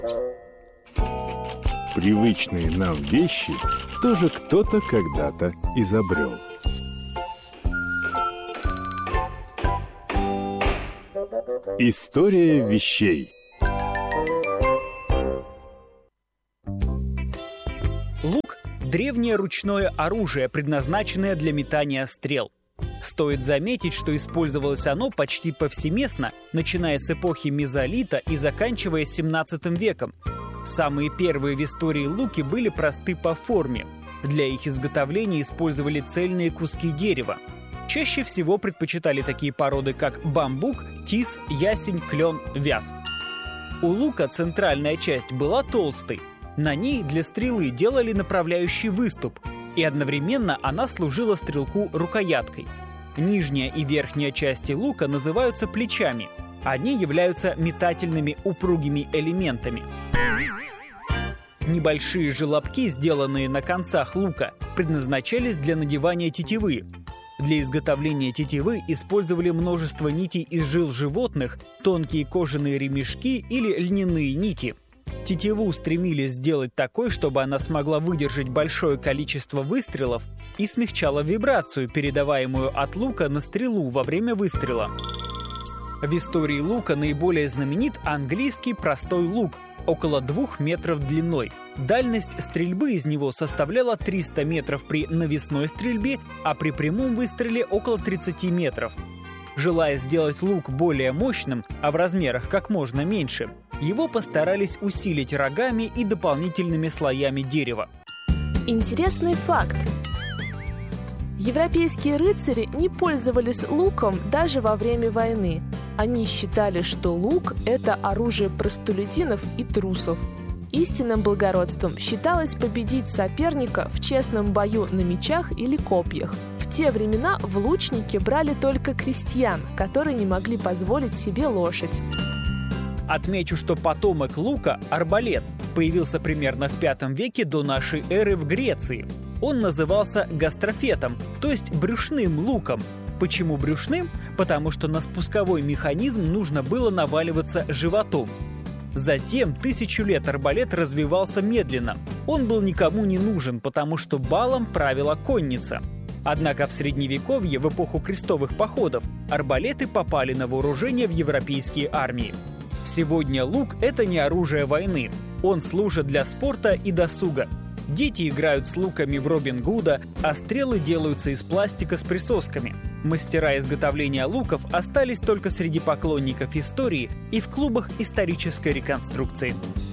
Привычные нам вещи тоже кто-то когда-то изобрел. История вещей. Лук – древнее ручное оружие, предназначенное для метания стрел. Стоит заметить, что использовалось оно почти повсеместно, начиная с эпохи мезолита и заканчивая 17 веком. Самые первые в истории луки были просты по форме. Для их изготовления использовали цельные куски дерева. Чаще всего предпочитали такие породы, как бамбук, тис, ясень, клен, вяз. У лука центральная часть была толстой. На ней для стрелы делали направляющий выступ, и одновременно она служила стрелку рукояткой. Нижняя и верхняя части лука называются плечами. Они являются метательными упругими элементами. Небольшие желобки, сделанные на концах лука, предназначались для надевания тетивы. Для изготовления тетивы использовали множество нитей из жил животных, тонкие кожаные ремешки или льняные нити. Тетиву стремились сделать такой, чтобы она смогла выдержать большое количество выстрелов и смягчала вибрацию, передаваемую от лука на стрелу во время выстрела. В истории лука наиболее знаменит английский простой лук, около 2 метров длиной. Дальность стрельбы из него составляла 300 метров при навесной стрельбе, а при прямом выстреле около 30 метров. Желая сделать лук более мощным, а в размерах как можно меньше, его постарались усилить рогами и дополнительными слоями дерева. Интересный факт. Европейские рыцари не пользовались луком даже во время войны. Они считали, что лук – это оружие простолюдинов и трусов. Истинным благородством считалось победить соперника в честном бою на мечах или копьях. В те времена в лучники брали только крестьян, которые не могли позволить себе лошадь. Отмечу, что потомок лука, арбалет, появился примерно в V веке до нашей эры в Греции. Он назывался гастрофетом, то есть брюшным луком. Почему брюшным? Потому что на спусковой механизм нужно было наваливаться животом. Затем 1000 лет арбалет развивался медленно. Он был никому не нужен, потому что балом правила конница. Однако в Средневековье, в эпоху крестовых походов, арбалеты попали на вооружение в европейские армии. Сегодня лук – это не оружие войны. Он служит для спорта и досуга. Дети играют с луками в Робин Гуда, а стрелы делаются из пластика с присосками. Мастера изготовления луков остались только среди поклонников истории и в клубах исторической реконструкции.